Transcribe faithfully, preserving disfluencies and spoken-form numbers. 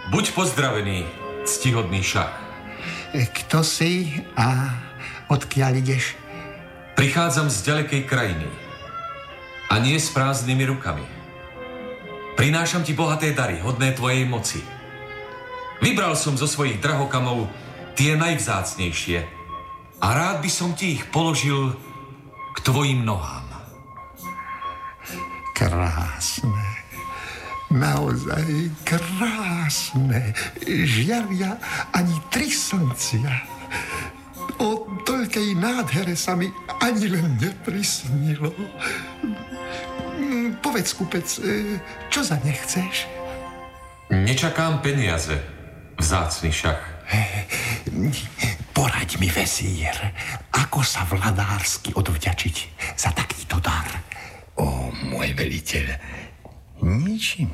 Buď pozdravený, ctihodný šach. Kto si a odkiaľ ideš? Prichádzam z ďalekej krajiny a nie s prázdnymi rukami. Prinášam ti bohaté dary, hodné tvojej moci. Vybral som zo svojich drahokamov tie najvzácnejšie a rád by som ti ich položil k tvojim nohám. Krásne. Naozaj krásne. Žiaria ani tri slncia. O toľkej nádhere sa mi ani len neprisnilo. Povedz, kupec, čo za ne chceš? Nečakám peniaze, vzácny šach. Poraď mi, vesír, ako sa vladársky odvďačiť za takýto dar. O, môj veliteľ, ničím